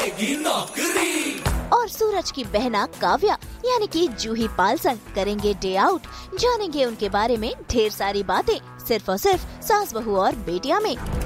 और सूरज की बहना काव्या यानी कि जूही पाल संग करेंगे डे आउट। जानेंगे उनके बारे में ढेर सारी बातें सिर्फ और सिर्फ सास बहू और बेटियां में।